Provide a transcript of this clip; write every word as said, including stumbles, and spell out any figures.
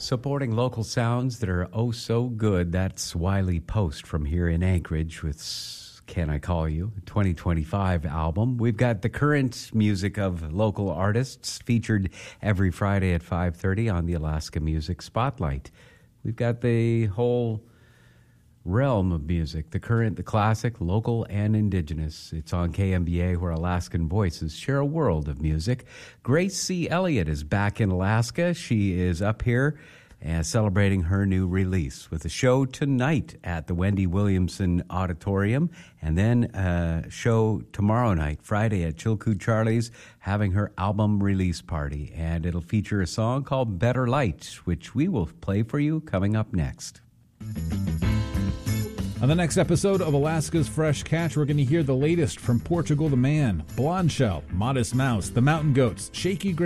supporting local sounds that are oh so good. That's Wiley Post from here in Anchorage with Can I Call You, twenty twenty-five album. We've got the current music of local artists featured every Friday at five thirty on the Alaska Music Spotlight. We've got the whole realm of music, the current, the classic, local, and indigenous. It's on K M B A, where Alaskan voices share a world of music. Grace C. Elliott is back in Alaska. She is up here and celebrating her new release with a show tonight at the Wendy Williamson Auditorium, and then a show tomorrow night, Friday, at Chilkoot Charlie's, having her album release party. And it'll feature a song called Better Light, which we will play for you coming up next. On the next episode of Alaska's Fresh Catch, we're going to hear the latest from Portugal the Man, Blonde Shell, Modest Mouse, the Mountain Goats, Shaky Gray,